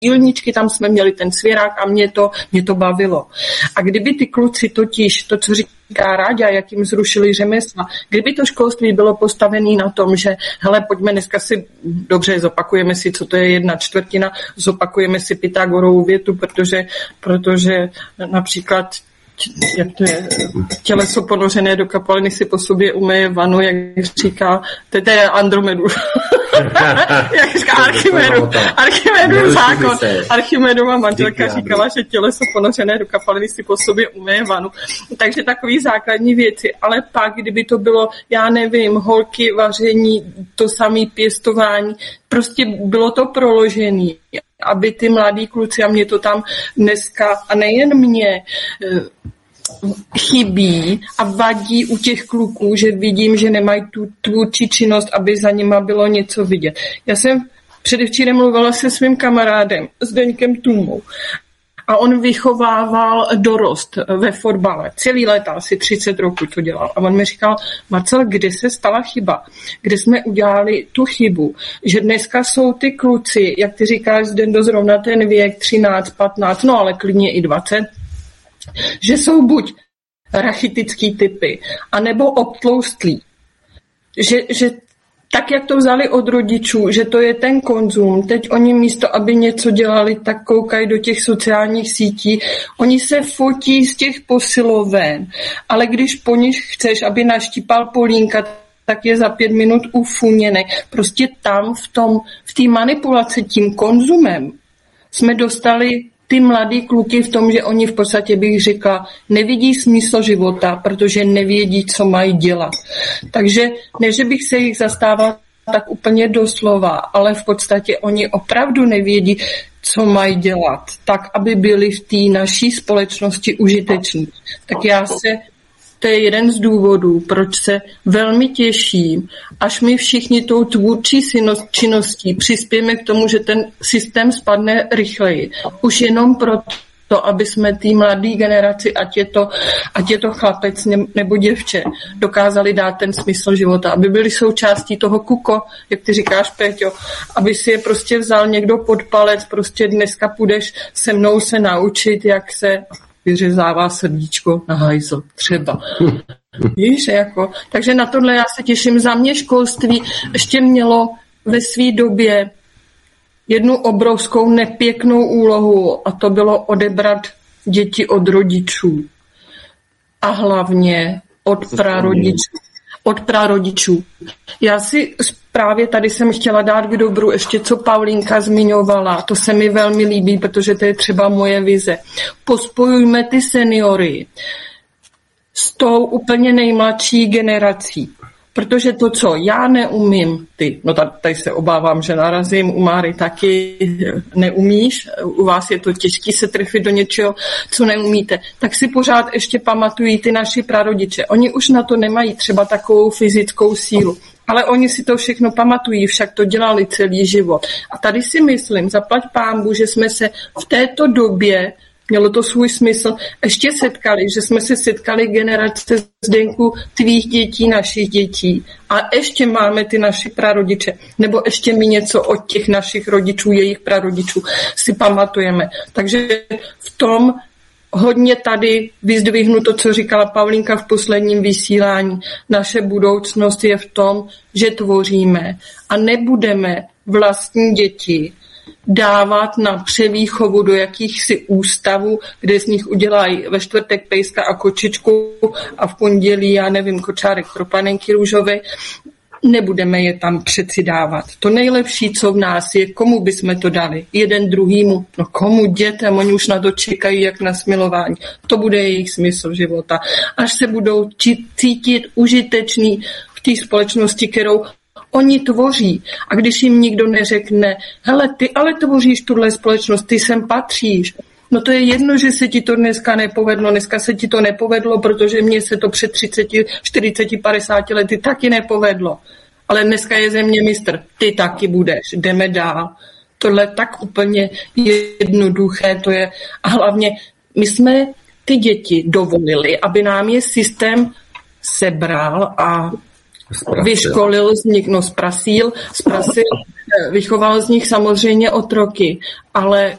dílničky, tam jsme měli ten svěrák a mě to bavilo. A kdyby ty kluci totiž, to, co říká Ráďa, jak jim zrušili řemesla, kdyby to školství bylo postavené na tom, že hele, pojďme dneska si, dobře, zopakujeme si, co to je 1/4, zopakujeme si Pythagorovu větu, protože například jak to je, těleso ponořené do kapaliny si po sobě umeje vanu, jak říká, to je Andromedu. Jak říká Archimedův zákon. Archimedova manželka říkala, že těleso ponořené do kapaliny si po sobě umeje vanu. Takže takový základní věci. Ale pak, kdyby to bylo, já nevím, holky, vaření, to samé pěstování, prostě bylo to proložený, aby ty mladí kluci, a mě to tam dneska, a nejen mě, chybí a vadí u těch kluků, že vidím, že nemají tu tvůrčí činnost, aby za nima bylo něco vidět. Já jsem předevčírem mluvila se svým kamarádem, Zdeňkem Tumou, a on vychovával dorost ve fotbale. Celý léta, asi 30 roků to dělal. A on mi říkal, Marcel, kde se stala chyba? Kde jsme udělali tu chybu? Že dneska jsou ty kluci, jak ty říkáš, Zdendo, zrovna ten věk 13, 15, no ale klidně i 20, že jsou buď rachitický typy, anebo obtloustlí. Že tak, jak to vzali od rodičů, že to je ten konzum, teď oni místo, aby něco dělali, tak koukají do těch sociálních sítí, oni se fotí z těch posiloven, ale když po nich chceš, aby naštípal polínka, tak je za 5 minut ufuněný. Prostě tam v té manipulaci tím konzumem jsme dostali ty mladý kluky v tom, že oni v podstatě, bych řekla, nevidí smysl života, protože nevědí, co mají dělat. Takže ne, že bych se jich zastávala tak úplně doslova, ale v podstatě oni opravdu nevědí, co mají dělat, tak, aby byli v té naší společnosti užiteční. Tak to je jeden z důvodů, proč se velmi těším, až my všichni tou tvůrčí činností přispějeme k tomu, že ten systém spadne rychleji. Už jenom proto, aby jsme té mladé generaci, ať je to chlapec nebo děvče, dokázali dát ten smysl života, aby byli součástí toho kuko, jak ty říkáš, Péťo, aby si je prostě vzal někdo pod palec, prostě dneska půjdeš se mnou se naučit, jak se vyřezává srdíčko na hajzl, třeba. Víš, jako. Takže na tohle já se těším. Za mě školství ještě mělo ve své době jednu obrovskou nepěknou úlohu a to bylo odebrat děti od rodičů. A hlavně od prarodičů. Já si právě tady jsem chtěla dát k dobru ještě, co Paulínka zmiňovala. To se mi velmi líbí, protože to je třeba moje vize. Pospojujme ty seniory s tou úplně nejmladší generací. Protože to, co já neumím, no tady se obávám, že narazím, u Máry taky neumíš, u vás je to těžké se trefit do něčeho, co neumíte, tak si pořád ještě pamatují ty naši prarodiče. Oni už na to nemají třeba takovou fyzickou sílu, ale oni si to všechno pamatují, však to dělali celý život. A tady si myslím, zaplať pánbu, že jsme se v této době, mělo to svůj smysl, ještě setkali, že jsme se setkali generace Zdenku tvých dětí, našich dětí a ještě máme ty naši prarodiče, nebo ještě my něco od těch našich rodičů, jejich prarodičů si pamatujeme. Takže v tom hodně tady vyzdvihnu to, co říkala Paulínka v posledním vysílání. Naše budoucnost je v tom, že tvoříme a nebudeme vlastní děti dávat na převýchovu do jakýchsi ústavů, kde z nich udělají ve čtvrtek pejska a kočičku a v pondělí, já nevím, kočárek pro panenky růžové. Nebudeme je tam přeci dávat. To nejlepší, co v nás je, komu bychom to dali? Jeden druhýmu. No komu? Dětem, oni už na to čekají, jak na smilování. To bude jejich smysl života. Až se budou cítit užiteční v té společnosti, kterou oni tvoří. A když jim nikdo neřekne, hele, ty ale tvoříš tuhle společnost, ty sem patříš. No to je jedno, že se ti to dneska nepovedlo. Dneska se ti to nepovedlo, protože mně se to před 30, 40, 50 lety taky nepovedlo. Ale dneska je země mistr. Ty taky budeš. Jdeme dál. Tohle tak úplně jednoduché to je. A hlavně my jsme ty děti dovolili, aby nám je systém sebral a vyškolil z nich, zprasil, vychoval z nich samozřejmě otroky, ale